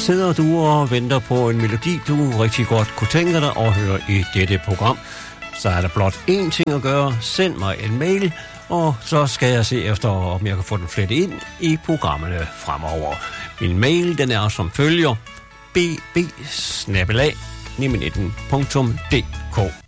Sidder du og venter på en melodi, du rigtig godt kunne tænke dig at høre i dette program, så er der blot én ting at gøre. Send mig en mail, og så skal jeg se efter, om jeg kan få den flettet ind i programmerne fremover. Min mail, den er som følger: bb@919.dk